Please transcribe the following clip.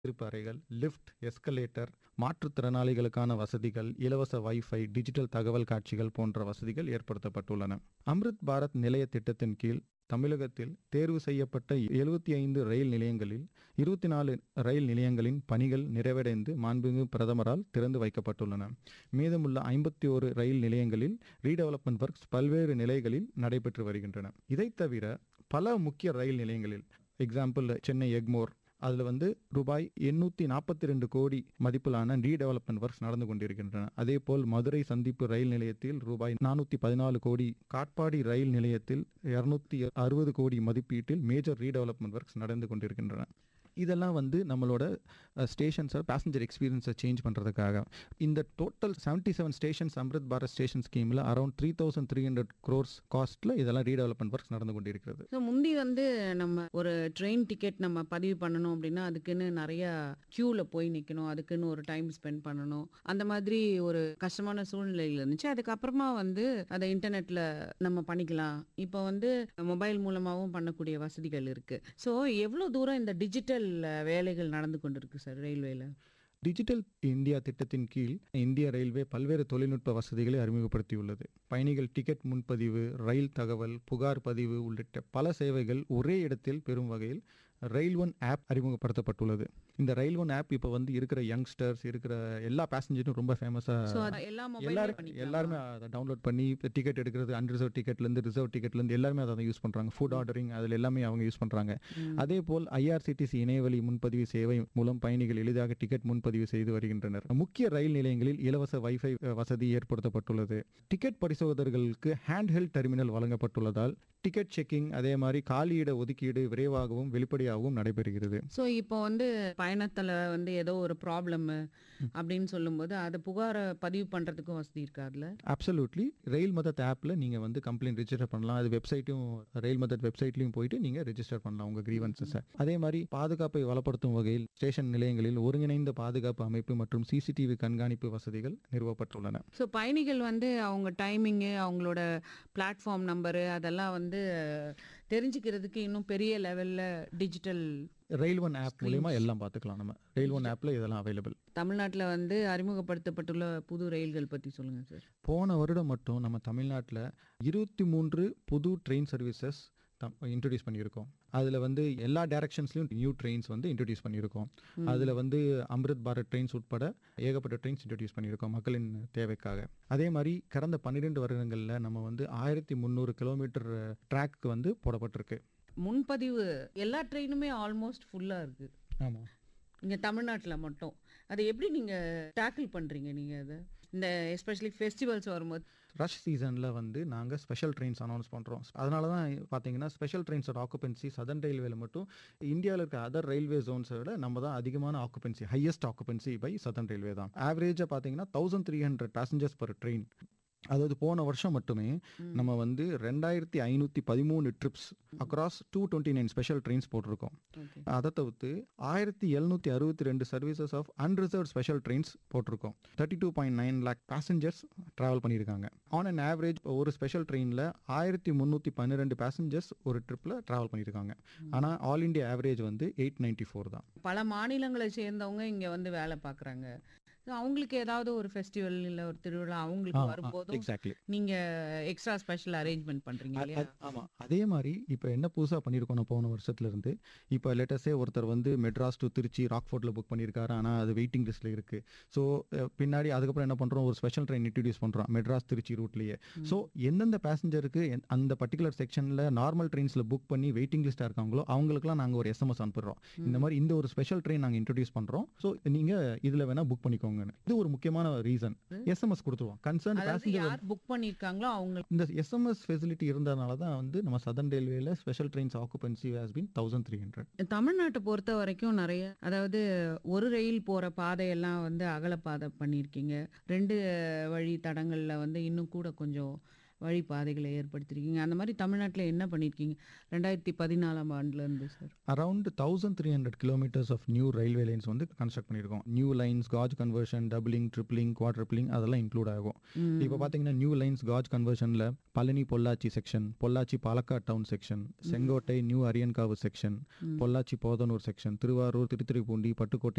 இருப்பு அறைகள், lift, escalator, மாற்றுத்திறனாளிகளுக்கான வசதிகள், இலவச வைஃபை, டிஜிட்டல் தகவல் காட்சிகள் போன்ற வசதிகள் ஏற்படுத்தப்பட்டுள்ளன. அம்ரித் பாரத் நிலைய திட்டத்தின் கீழ் தமிழகத்தில் தேர்வு செய்யப்பட்ட 75 ரயில் நிலையங்களில் 24 ரயில் நிலையங்களின் பணிகள் நிறைவடைந்து மாண்புமிகு பிரதமரால் திறந்து வைக்கப்பட்டுள்ளன. மீதமுள்ள 51 ரயில் நிலையங்களில் ரீடெவலப்மெண்ட் ஒர்க்ஸ் பல்வேறு நிலைகளில் நடைபெற்று வருகின்றன. இதைத் தவிர பல முக்கிய ரயில் நிலையங்களில் எக்ஸாம்பிள் சென்னை எக்மோர் அதில் வந்து ரூபாய் 842 கோடி மதிப்பிலான ரீடெவலப்மெண்ட் ஒர்க்ஸ் நடந்து கொண்டிருக்கின்றன. அதேபோல் மதுரை சந்திப்பு ரயில் நிலையத்தில் ரூபாய் 414 கோடி, காட்பாடி ரயில் நிலையத்தில் 260 கோடி மதிப்பீட்டில் மேஜர் ரீடெவலப்மெண்ட் ஒர்க்ஸ் நடந்து கொண்டிருக்கின்றன. இதெல்லாம் வந்து நம்மளோட ஸ்டேஷன்ஸை பேசஞ்சர் எக்ஸ்பீரியன்ஸை சேஞ்ச் பண்ணுறதுக்காக. இந்த total 77 stations Amrit Bharat station ஸ்கீமில் அரௌண்ட் 3,300 crores காஸ்ட்டில் இதெல்லாம் ரீடெவலப்மெண்ட் ஒர்க்ஸ் நடந்து கொண்டிருக்கிறது. ஸோ முந்தி வந்து நம்ம ஒரு ட்ரெயின் டிக்கெட் நம்ம பதிவு பண்ணணும் அப்படின்னா அதுக்குன்னு நிறைய க்யூவில் போய் நிற்கணும், அதுக்குன்னு ஒரு டைம் ஸ்பெண்ட் பண்ணணும், அந்த மாதிரி ஒரு கஷ்டமான சூழ்நிலையில் இருந்துச்சு. அதுக்கப்புறமா வந்து அதை இன்டர்நெட்டில் நம்ம பண்ணிக்கலாம். இப்போ வந்து மொபைல் மூலமாகவும் பண்ணக்கூடிய வசதிகள் இருக்குது. ஸோ எவ்வளோ தூரம் இந்த டிஜிட்டல் வேலைகள் நடந்து கொண்டிருக்கு சார் ரயில்வேல? டிஜிட்டல் இந்தியா திட்டத்தின் கீழ் இந்திய ரயில்வே பல்வேறு தொழில்நுட்ப வசதிகளை அறிமுகப்படுத்தியுள்ளது. பயணிகள் டிக்கெட் முன்பதிவு, ரயில் தகவல், புகார் பதிவு உள்ளிட்ட பல சேவைகள் ஒரே இடத்தில் பெறும் வகையில் ரயில் ஒன் ஆப் அறிமுகப்படுத்தப்பட்டுள்ளது. இந்த ரயில் ஒன் ஆப் இப்போ வந்து இருக்கிற யங்ஸ்டர்ஸ், இருக்கிற எல்லா பேசஞ்சரும் ரொம்ப ஃபேமஸாக எல்லாருமே அதை டவுன்லோட் பண்ணி டிக்கெட் எடுக்கிறது, அன்ரிசர்வ் டிக்கெட்லேருந்து ரிசர்வ் டிக்கெட்லேருந்து எல்லாருமே அதை யூஸ் பண்ணுறாங்க. ஃபுட் ஆர்டரிங் அதில் எல்லாமே அவங்க யூஸ் பண்ணுறாங்க. அதே போல் ஐஆர்சிடிசி இணையவழி முன்பதிவு சேவை மூலம் பயணிகள் எளிதாக டிக்கெட் முன்பதிவு செய்து வருகின்றனர். முக்கிய ரயில் நிலையங்களில் இலவச வைஃபை வசதி ஏற்படுத்தப்பட்டுள்ளது. Ticket பரிசோதகர்களுக்கு hand held terminal வழங்கப்பட்டுள்ளதால் ticket checking, அதே மாதிரி காலியிட ஒதுக்கீடு விரைவாகவும் வெளிப்படையாகவும் நடைபெறுகிறது. ஸோ இப்போ வந்து பயணத்தில் வந்து ஏதோ ஒரு ப்ராப்ளம் அப்படின்னு சொல்லும்போது அதை புகாரை பதிவு பண்ணுறதுக்கும் வசதி இருக்கா அதில்? அப்சல்யூட்லி. ரயில் மதத் ஆப்பில் நீங்கள் வந்து கம்ப்ளைண்ட் ரிஜிஸ்டர் பண்ணலாம். அது வெப்சைட்டும் ரயில் மதத் வெப்சைட்லையும் போயிட்டு நீங்கள் ரெஜிஸ்டர் பண்ணலாம் உங்கள் கிரீவன்ஸஸை. அதே மாதிரி பாதுகாப்பை வளப்படுத்தும் வகையில் ஸ்டேஷன் நிலையங்களில் ஒருங்கிணைந்த பாதுகாப்பு அமைப்பு மற்றும் சிசிடிவி கண்காணிப்பு வசதிகள் நிறுவப்பட்டுள்ளன. ஸோ பயணிகள் வந்து அவங்க டைமிங்கு, அவங்களோட பிளாட்ஃபார்ம் நம்பரு அதெல்லாம் வந்து தெரிஞ்சுக்கிறதுக்கு இன்னும் பெரிய லெவலில் டிஜிட்டல் ரயில் ஒன் ஆப் மூலமா எல்லாம் பார்த்துக்கலாம். நம்ம ரயில் ஒன் ஆப்பில் இதெல்லாம் அவைலபிள். தமிழ்நாட்டில் வந்து அறிமுகப்படுத்தப்பட்டுள்ள புது ரயில்கள் பற்றி சொல்லுங்கள் சார். போன வருடம் மட்டும் நம்ம தமிழ்நாட்டில் 23 புது ட்ரெயின் சர்வீசஸ் இன்ட்ரடியூஸ் பண்ணியிருக்கோம். அதில் வந்து எல்லா டைரக்ஷன்ஸ்லையும் நியூ ட்ரெயின்ஸ் வந்து இன்ட்ரடியூஸ் பண்ணியிருக்கோம். அதில் வந்து அம்ரித் பாரத் ட்ரெயின்ஸ் உட்பட ஏகப்பட்ட ட்ரெயின்ஸ் இன்ட்ரடியூஸ் பண்ணியிருக்கோம் மக்களின் தேவைக்காக. அதே மாதிரி கடந்த 12 வருடங்களில் நம்ம வந்து 1300 கிலோமீட்டர் ட்ராக் வந்து போடப்பட்டிருக்கு. முன்பதிவு எல்லா ட்ரெயினுமே ஆல்மோஸ்ட் ஃபுல்லாக இருக்குது. ஆமாம். இங்கே தமிழ்நாட்டில் மட்டும் அதை எப்படி நீங்கள் டேக்கிள் பண்ணுறீங்க? நீங்கள் அதை இந்த எஸ்பெஷலி ஃபெஸ்டிவல்ஸ் வரும்போது ரஷ் சீசனில் வந்து நாங்கள் ஸ்பெஷல் ட்ரெயின்ஸ் அனௌன்ஸ் பண்ணுறோம். அதனால தான் பார்த்தீங்கன்னா ஸ்பெஷல் ட்ரெயின்ஸோட ஆக்குபென்சி சதர்ன் ரயில்வேல மட்டும் இந்தியாவில் இருக்க அதர் ரயில்வே ஜோன்ஸை விட நம்ம தான் அதிகமான occupancy, highest occupancy by southern railway தான். ஆவரேஜாக பார்த்தீங்கன்னா 1300 பேசஞ்சர்ஸ் பர் ட்ரெயின். அதாவது போன வருஷம் மட்டுமே நம்ம வந்து 2513 ட்ரிப்ஸ் அக்ராஸ் 229 ஸ்பெஷல் ட்ரெயின்ஸ் போட்டிருக்கோம். அதை தவிர்த்து 1762 services of unreserved special trains போட்டிருக்கோம். 32.9 lakh பேசஞ்சர்ஸ் ட்ராவல் பண்ணியிருக்காங்க. ஆன் அண்ட் ஆவரேஜ் ஒரு ஸ்பெஷல் ட்ரெயினில் 1312 பேசஞ்சர்ஸ் ஒரு ட்ரிப்பில் ட்ராவல் பண்ணியிருக்காங்க. ஆனால் ஆல் இண்டியா ஆவரேஜ் வந்து 894 தான். பல மாநிலங்களை சேர்ந்தவங்க இங்கே வந்து வேலை பார்க்குறாங்க. அவங்களுக்கு ஏதாவது ஒரு ஃபெஸ்டிவல் இல்லை ஒரு திருவிழா அவங்களுக்கு வரும்போது நீங்க எக்ஸ்ட்ரா ஸ்பெஷல் அரேஞ்ச்மெண்ட் பண்றீங்க இல்லையா? ஆமா. அதே மாதிரி இப்போ என்ன புதுசாக பண்ணியிருக்கோம் போன வருஷத்துல இருந்து, இப்போ லேட்டஸ்டே ஒருத்தர் வந்து மெட்ராஸ் டு திருச்சி ராக்ஃபோர்ட்ல புக் பண்ணியிருக்காரு. ஆனால் அது வெயிட்டிங் லிஸ்ட்ல இருக்கு. ஸோ பின்னாடி அதுக்கப்புறம் என்ன பண்றோம், ஒரு ஸ்பெஷல் ட்ரெயின் இன்ட்ரடியூஸ் பண்றோம் மெட்ராஸ் திருச்சி ரூட்லயே. ஸோ எந்தெந்த பேசஞ்சருக்கு அந்த பர்டிகுலர் செக்ஷன்ல நார்மல் ட்ரெயின்ஸ்ல புக் பண்ணி வெயிட்டிங் லிஸ்டா இருக்காங்களோ அவங்களுக்குலாம் நாங்கள் ஒரு எஸ்எம்எஸ் அனுப்புறோம். இந்த மாதிரி இந்த ஒரு ஸ்பெஷல் ட்ரெயின் நாங்கள் இன்ட்ரடியூஸ் பண்றோம், ஸோ நீங்க இதுல வேணா புக் பண்ணிக்கோங்க. இது ஒரு முக்கியமான ரீசன். எஸ்எம்எஸ் கொடுத்துருவோம். கன்சர்ன் பேசஞ்சர் புக் பண்ணிருக்காங்களோ அவங்க இந்த எஸ்எம்எஸ் ஃபெசிலிட்டி இருந்ததனால தான் வந்து நம்ம சதர்ன் ரயில்வேல special trains occupancy has been 1300. தமிழ்நாட்டை பொறுத்த வரைக்கும் நிறைய, அதாவது ஒரு ரயில் போற பாதையெல்லாம் வந்து அகலப்பாதை பண்ணியிருக்கீங்க. 2 வழி தடங்கள்ல வந்து இன்னும் கூட கொஞ்சம் வழிபாதைகளை ஏற்படுத்திருக்கீங்க. அந்த மாதிரி தமிழ்நாட்டில் என்ன பண்ணியிருக்கீங்க 2014ஆம் ஆண்டுலேருந்து sir? Around 1300 kilometres of new railway lines வந்து கன்ஸ்ட்ரக்ட் பண்ணியிருக்கோம். New lines, gauge conversion, doubling, dribbling, குவாட்ரிப்ளிங் அதெல்லாம் இன்க்ளூட் ஆகும். இப்போ பார்த்தீங்கன்னா new lines gauge கன்வர்ஷனில் Palani Pollachi section, Pollachi Palakkad down section, Sengottai new Aryankavu section, Pollachi Podanur section, Thiruvarur Thiruthuraipoondi Pattukkottai